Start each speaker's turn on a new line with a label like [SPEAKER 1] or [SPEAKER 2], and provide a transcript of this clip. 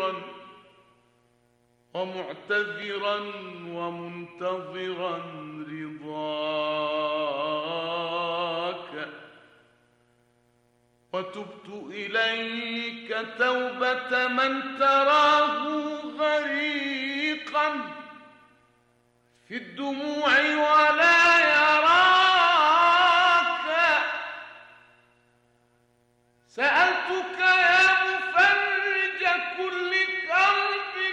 [SPEAKER 1] مستغفرا ومعتذرا ومنتظرا رضاك، وتبت إليك توبة من تراه غريقا في الدموع ولا